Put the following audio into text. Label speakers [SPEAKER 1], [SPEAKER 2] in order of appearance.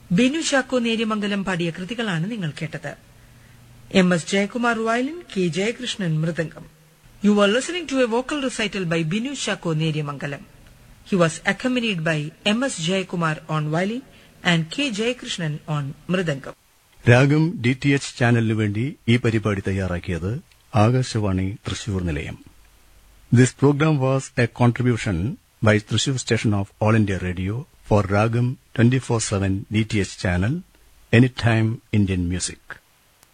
[SPEAKER 1] ബിനു ചാക്കോ നേര്യമംഗലം പാടിയ കൃതികളാണ് നിങ്ങൾ കേട്ടത്. M S Jayakumar violin, K Jayakrishnan mridangam. You were listening to a vocal recital by Binu Chakko Neriyamangalam. He was accompanied by M.S. Jayakumar on violin and K. Jayakrishnan on mridangam.
[SPEAKER 2] രാഗം DTH ചാനലിനു വേണ്ടി ഈ പരിപാടി തയ്യാറാക്കിയത് ആകാശവാണി തൃശൂർ നിലയം. This program was a contribution by Thrissur station of All India Radio for Ragam 24/7 DTH channel, Anytime Indian Music.